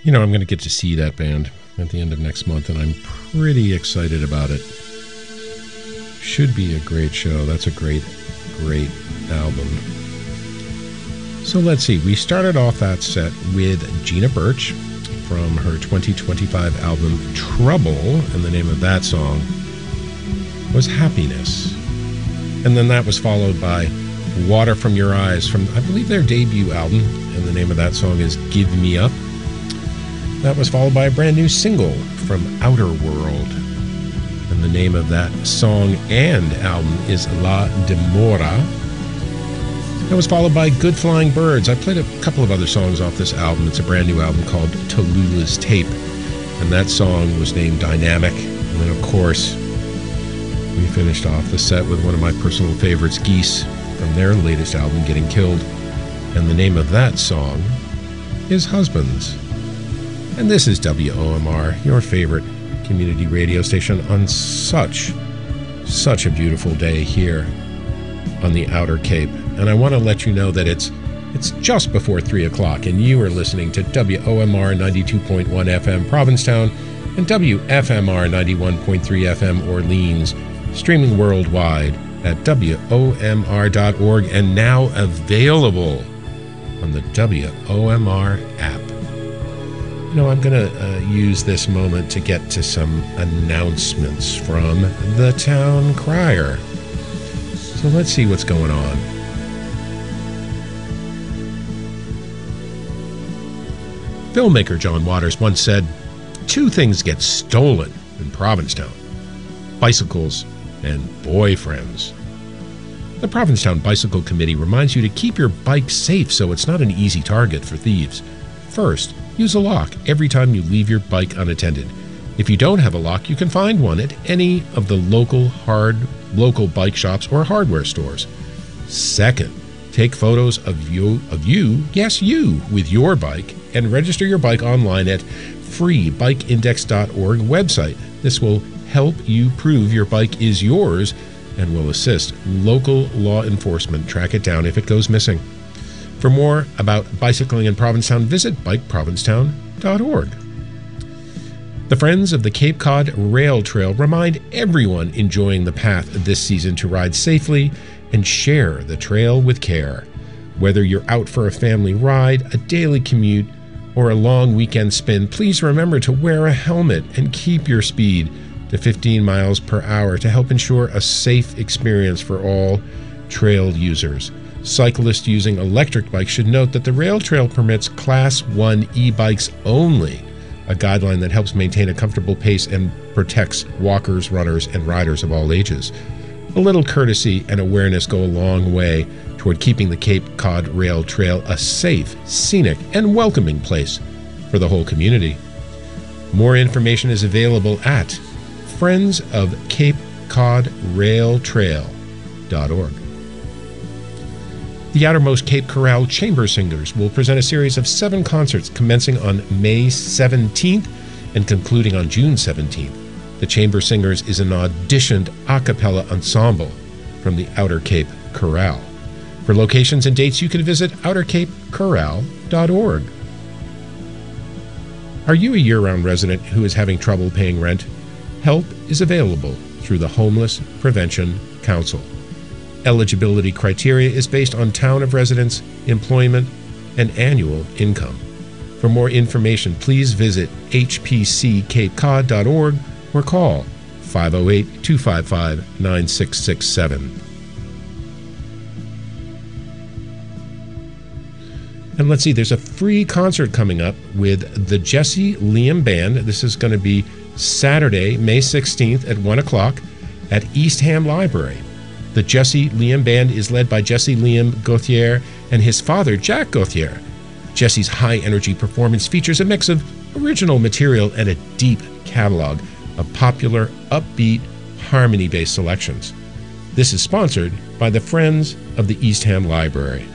You know, I'm going to get to see that band at the end of next month, and I'm pretty excited about it. Should be a great show. That's a great album. So let's see. We started off that set with Gina Birch from her 2025 album Trouble, and the name of that song was Happiness. And then that was followed by Water From Your Eyes from, I believe, their debut album, and the name of that song is Give Me Up. That was followed by a brand new single from Outer World, and the name of that song and album is La Demora. That was followed by Good Flying Birds. I played a couple of other songs off this album. It's a brand new album called Tallulah's Tape, and that song was named Dynamic. And then, of course, we finished off the set with one of my personal favorites, Geese, from their latest album, Getting Killed, and the name of that song is Husbands. And this is WOMR, your favorite community radio station on such a beautiful day here on the Outer Cape. And I want to let you know that it's just before 3 o'clock, and you are listening to WOMR 92.1 FM Provincetown and WFMR 91.3 FM Orleans, streaming worldwide at WOMR.org and now available on the WOMR app. You know, I'm going to use this moment to get to some announcements from the Town Crier. So let's see what's going on. Filmmaker John Waters once said, "Two things get stolen in Provincetown: bicycles and boyfriends." The Provincetown Bicycle Committee reminds you to keep your bike safe so it's not an easy target for thieves. First, use a lock every time you leave your bike unattended. If you don't have a lock, you can find one at any of the local bike shops or hardware stores. Second, take photos of you, with your bike, and register your bike online at freebikeindex.org website. This will help you prove your bike is yours and will assist local law enforcement track it down if it goes missing. For more about bicycling in Provincetown, visit bikeprovincetown.org. The Friends of the Cape Cod Rail Trail remind everyone enjoying the path this season to ride safely and share the trail with care. Whether you're out for a family ride, a daily commute, or a long weekend spin, please remember to wear a helmet and keep your speed to 15 miles per hour to help ensure a safe experience for all trail users. Cyclists using electric bikes should note that the rail trail permits Class 1 e-bikes only, a guideline that helps maintain a comfortable pace and protects walkers, runners, and riders of all ages. A little courtesy and awareness go a long way toward keeping the Cape Cod Rail Trail a safe, scenic, and welcoming place for the whole community. More information is available at friendsofcapecodrailtrail.org. The Outermost Cape Chorale Chamber Singers will present a series of 7 concerts commencing on May 17th and concluding on June 17th. The Chamber Singers is an auditioned a cappella ensemble from the Outer Cape Chorale. For locations and dates, you can visit outercapechorale.org. Are you a year-round resident who is having trouble paying rent? Help is available through the Homeless Prevention Council. Eligibility criteria is based on town of residence, employment, and annual income. For more information, please visit hpccapecod.org or call 508-255-9667. And let's see, there's a free concert coming up with the Jesse Liam Band. This is going to be Saturday, May 16th at 1 o'clock at East Ham Library. The Jesse Liam Band is led by Jesse Liam Gauthier and his father, Jack Gauthier. Jesse's high-energy performance features a mix of original material and a deep catalog of popular, upbeat, harmony-based selections. This is sponsored by the Friends of the East Ham Library.